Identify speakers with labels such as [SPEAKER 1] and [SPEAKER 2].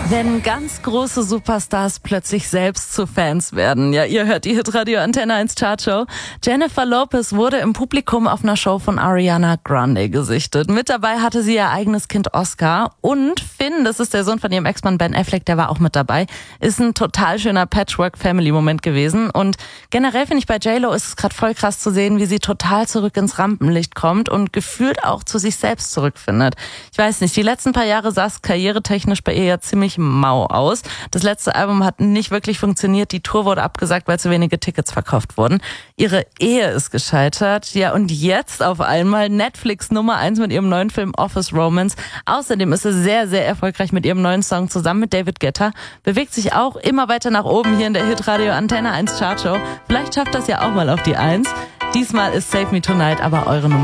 [SPEAKER 1] Wenn ganz große Superstars plötzlich selbst zu Fans werden. Ja, ihr hört die Hitradio Antenne 1 Chartshow. Jennifer Lopez wurde im Publikum auf einer Show von Ariana Grande gesichtet. Mit dabei hatte sie ihr eigenes Kind Oscar. Und Finn, das ist der Sohn von ihrem Ex-Mann Ben Affleck, der war auch mit dabei. Ist ein total schöner Patchwork-Family-Moment gewesen. Und generell finde ich, bei J-Lo ist es gerade voll krass zu sehen, wie sie total zurück ins Rampenlicht kommt und gefühlt auch zu sich selbst zurückfindet. Ich weiß nicht, die letzten paar Jahre sah es karrieretechnisch bei ihr ja ziemlich mau aus. Das letzte Album hat nicht wirklich funktioniert. Die Tour wurde abgesagt, weil zu wenige Tickets verkauft wurden. Ihre Ehe ist gescheitert. Ja, und jetzt auf einmal Netflix Nummer 1 mit ihrem neuen Film Office Romance. Außerdem ist sie sehr, sehr erfolgreich mit ihrem neuen Song zusammen mit David Guetta. Bewegt sich auch immer weiter nach oben hier in der Hitradio Antenne 1 Chartshow. Vielleicht schafft das ja auch mal auf die 1. Diesmal ist Save Me Tonight aber eure Nummer